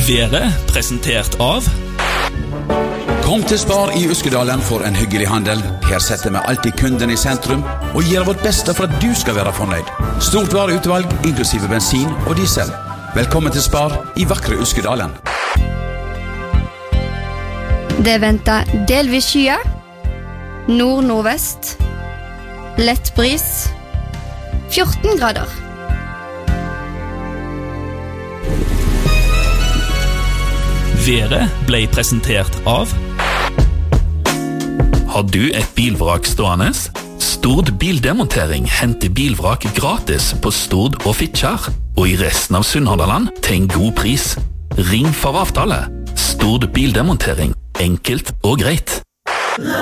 Været presentert av Kom til Spar i Uskedalen for en hyggelig handel. Her setter vi alltid kunden i sentrum og gjør vårt beste for at du skal være fornøyd. Stort vareutvalg, inklusive bensin og diesel. Velkommen til Spar i vakre Uskedalen. Det venter delvis skyer, nord-nordvest, lett bris, 14 grader. Været ble presentert av Har du et bilvrak stående? Stord bildemontering henter bilvrak gratis på Stord og Fitjar, og i resten av Sunnhordland til en god pris. Ring for avtale. Stord bildemontering. Enkelt og greit.